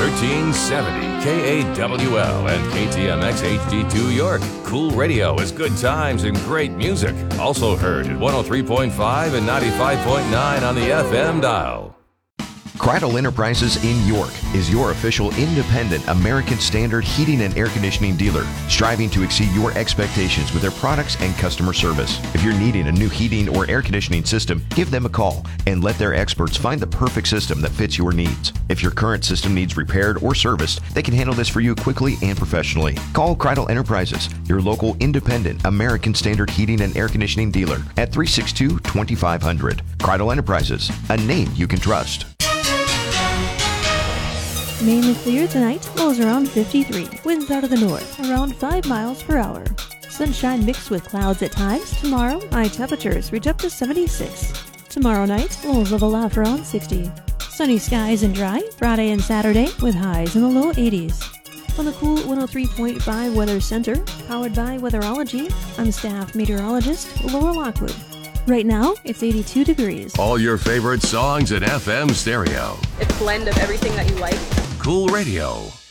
1370 KAWL and KTMX HD2 York. Cool radio is good times and great music. Also heard at 103.5 and 95.9 on the FM dial. Cradle Enterprises in York is your official independent American Standard heating and air conditioning dealer, striving to exceed your expectations with their products and customer service. If you're needing a new heating or air conditioning system, give them a call and let their experts find the perfect system that fits your needs. If your current system needs repaired or serviced, they can handle this for you quickly and professionally. Call Cradle Enterprises, your local independent American Standard heating and air conditioning dealer at 362-2500. Cradle Enterprises, a name you can trust. Mainly clear tonight, lows around 53. Winds out of the north, around 5 miles per hour. Sunshine mixed with clouds at times. Tomorrow, high temperatures reach up to 76. Tomorrow night, lows level off around 60. Sunny skies and dry, Friday and Saturday, with highs in the low 80s. On the Cool 103.5 Weather Center, powered by Weatherology, I'm staff meteorologist Laura Lockwood. Right now, it's 82 degrees. All your favorite songs in FM stereo. It's a blend of everything that you like. Cool Radio.